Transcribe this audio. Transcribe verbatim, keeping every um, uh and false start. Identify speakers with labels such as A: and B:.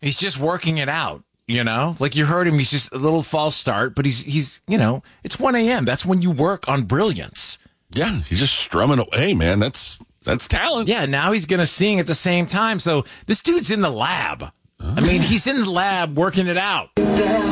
A: He's just working it out, you know? Like you heard him, he's just a little false start, but he's, he's you know, it's one a.m. That's when you work on brilliance.
B: Yeah, he's just strumming away, man. That's that's talent.
A: Yeah, now he's going to sing at the same time. So this dude's in the lab. Oh. I mean, he's in the lab working it out.